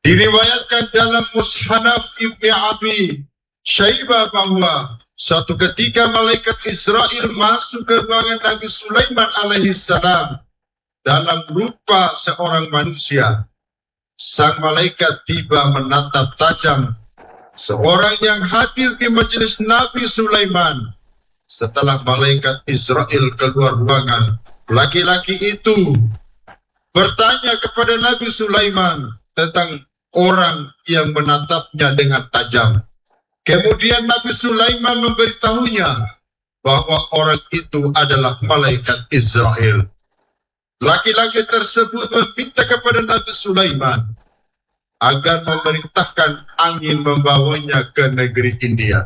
Diriwayatkan dalam Mushanaf Ibni Abi Syaibah bahwa suatu ketika malaikat Israel masuk ke ruangan Nabi Sulaiman alaihissalam dalam rupa seorang manusia. Sang malaikat tiba menatap tajam seorang yang hadir di majelis Nabi Sulaiman. Setelah malaikat Israel keluar ruangan, laki-laki itu bertanya kepada Nabi Sulaiman tentang orang yang menatapnya dengan tajam. Kemudian Nabi Sulaiman memberitahunya bahwa orang itu adalah malaikat Israel. Laki-laki tersebut meminta kepada Nabi Sulaiman agar memerintahkan angin membawanya ke negeri India.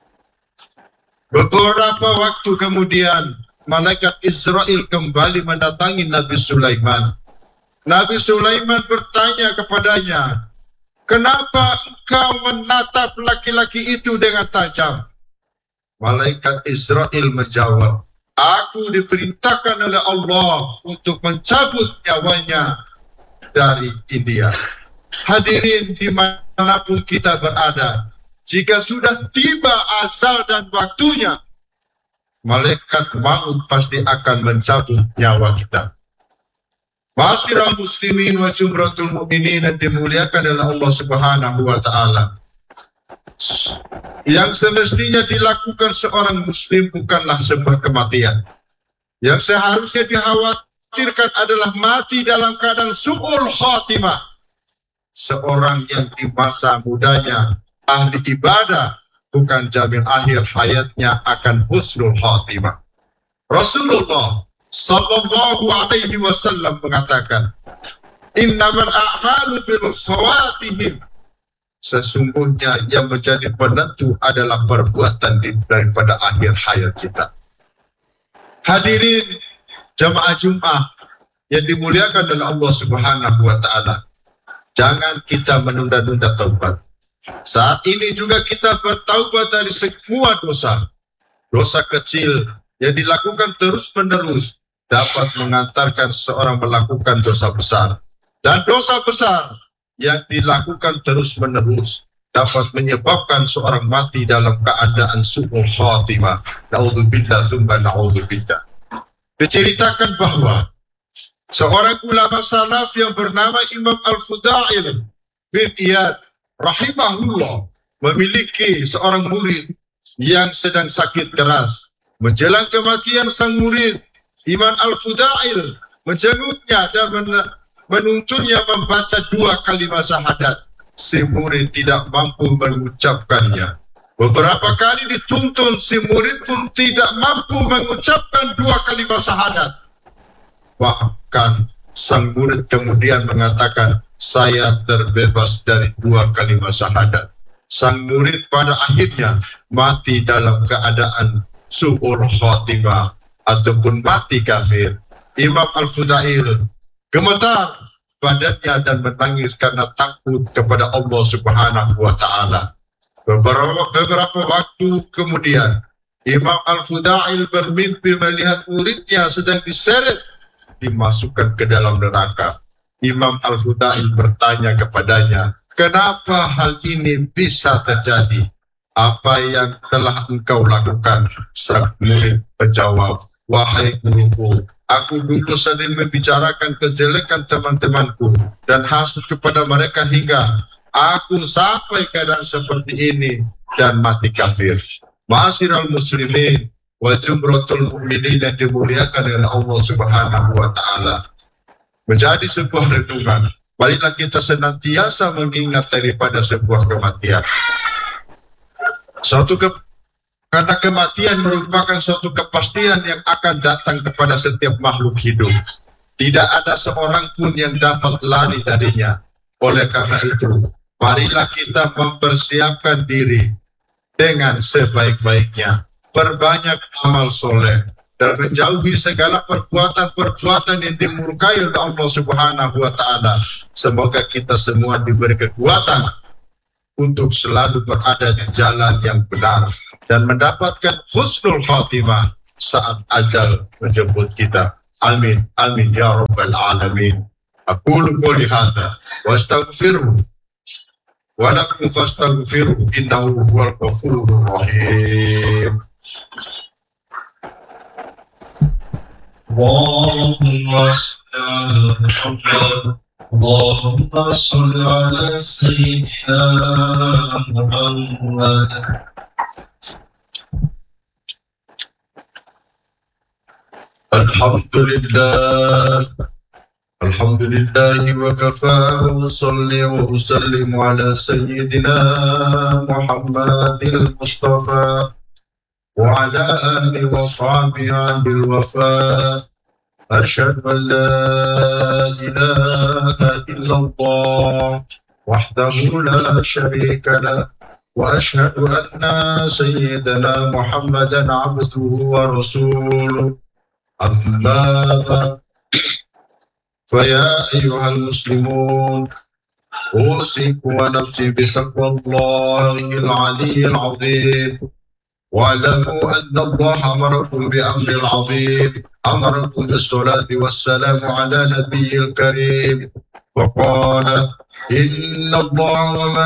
Beberapa waktu kemudian, malaikat Israel kembali mendatangi Nabi Sulaiman. Nabi Sulaiman bertanya kepadanya, "Kenapa engkau menatap laki-laki itu dengan tajam?" Malaikat Israel menjawab, "Aku diperintahkan oleh Allah untuk mencabut nyawanya dari India." Hadirin dimanapun kita berada, jika sudah tiba azal dan waktunya, malaikat maut pasti akan mencabut nyawa kita. Ma'asyiral muslimin wa jumratul mu'minin yang dimuliakan oleh Allah Subhanahu wa taala. Yang semestinya dilakukan seorang muslim bukanlah sebuah kematian. Yang seharusnya dikhawatirkan adalah mati dalam keadaan su'ul khatimah. Seorang yang di masa mudanya ahli ibadah bukan jamin akhir hayatnya akan husnul khatimah. Rasulullah sallallahu alaihi wasallam mengatakan, "Innamal a'malu bil khawatihim." Sesungguhnya yang menjadi penentu adalah perbuatan daripada akhir hayat kita. Hadirin jamaah Jumat yang dimuliakan oleh Allah Subhanahu wa taala, jangan kita menunda-nunda taubat. Saat ini juga kita bertaubat dari semua dosa. Dosa kecil yang dilakukan terus-menerus dapat mengantarkan seorang melakukan dosa besar. Dan dosa besar yang dilakukan terus-menerus dapat menyebabkan seorang mati dalam keadaan su'ul khatimah. Na'udzubillah tsumma na'udzubillah. Diceritakan bahwa seorang ulama salaf yang bernama Imam Al-Fudail bin Iyad rahimahullah memiliki seorang murid yang sedang sakit keras. Menjelang kematian sang murid, Imam Al-Fudail menjenguknya dan menuntunnya membaca 2 kalimat syahadat. Si murid tidak mampu mengucapkannya. Beberapa kali dituntun, si murid pun tidak mampu mengucapkan 2 kalimat syahadat. Bahkan sang murid kemudian mengatakan, "Saya terbebas dari 2 kalimat syahadat." Sang murid pada akhirnya mati dalam keadaan su'ul khatimah ataupun mati kafir. Imam Al-Fudail gemetar badannya dan menangis karena takut kepada Allah Subhanahu wa taala. Beberapa waktu kemudian, Imam Al-Fudail bermimpi melihat muridnya sedang diseret dimasukkan ke dalam neraka. Imam Al-Fudail bertanya kepadanya, "Kenapa hal ini bisa terjadi? Apa yang telah engkau lakukan?" Sang murid menjawab, "Wahai guruku, aku dulu sering membicarakan kejelekan teman-temanku dan hasut kepada mereka hingga aku sampai keadaan seperti ini dan mati kafir." Ma'asyiral muslimin wa jumratul mu'minin yang dimuliakan oleh Allah Subhanahu wa taala. Menjadi sebuah renungan, marilah kita senantiasa mengingat daripada sebuah kematian. Karena kematian merupakan suatu kepastian yang akan datang kepada setiap makhluk hidup. Tidak ada seorang pun yang dapat lari darinya. Oleh karena itu, marilah kita mempersiapkan diri dengan sebaik-baiknya. Perbanyak amal soleh dan menjauhi segala perbuatan-perbuatan yang dimurkai oleh Allah Subhanahu wa taala. Semoga kita semua diberi kekuatan untuk selalu berada di jalan yang benar dan mendapatkan husnul khatimah saat ajal menjemput kita. Amin, amin ya rabbal alamin. Aqulu qouli hadza wa astaghfiru ولكم فاستغفروه إنه هو الغفور الرحيم. اللهم صل على سيدنا محمد. الحمد لله وكفى، وصلي وسلم على سيدنا محمد المصطفى وعلى آله وصحبه بالوفاء. أشهد أن لا إله إلا الله وحده لا شريك له، وأشهد أن سيدنا محمدا عبده ورسوله. أما بعد، فيا أيها المسلمون، أوصيكم ونفسي بتقوى الله العلي العظيم، واعلموا أن الله أمركم بأمر عظيم، أمركم بالصلاة والسلام على نبي الكريم، فقال: إن الله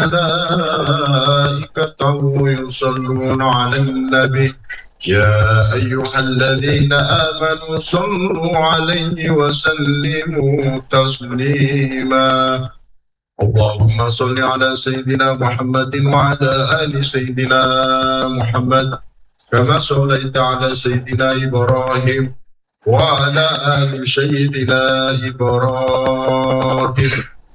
وملائكته يصلون على النبي يا أيها الذين آمنوا صلوا عليه وسلموا تسليما. اللهم صل على سيدنا محمد وعلى آل سيدنا محمد كما صليت على سيدنا إبراهيم وعلى آل سيدنا إبراهيم،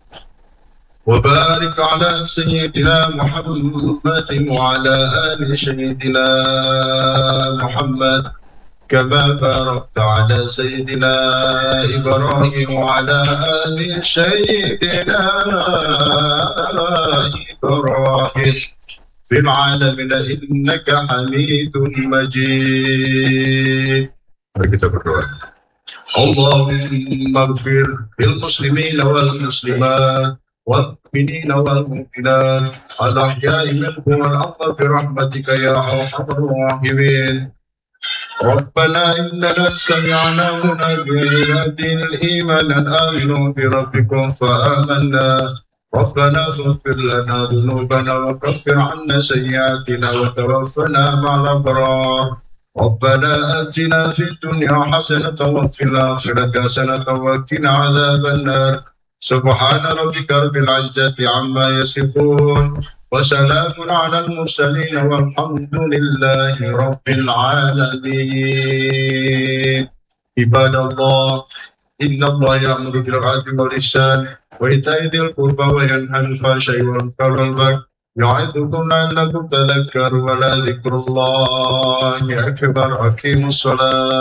وبارك على سيدنا محمد وعلى آل سيدنا محمد كما باركت على سيدنا إبراهيم وعلى آل سيدنا إبراهيم في العالمين إنك حميد مجيد. Mari kita berdoa. Allahumma ighfir lil muslimin wal muslimat wal mu'minin wal mu'minat al ahya'i minhum wal amwat bi rahmatika ya arhamar rahimin. ربنا إننا سمعنا مناديا ينادي للإيمان أن آمنوا بربكم فآمنا. ربنا فاغفر لنا ذنوبنا وكفر عنا سيئاتنا وتوفنا مع الأبرار. ربنا آتنا في الدنيا حسنة وفي الآخرة حسنة وقنا عذاب النار. سبحان ربك رب العزة عما يصفون وسلام على المرسلين والحمد لله رب العالمين. عباد الله، إن الله يأمر بالعدل والإحسان وإيتاء ذي القربى وينهى عن الفحشاء والمنكر والبغي يعظكم لعلكم تذكرون. ولذكر الله أكبر. أقيموا الصلاة.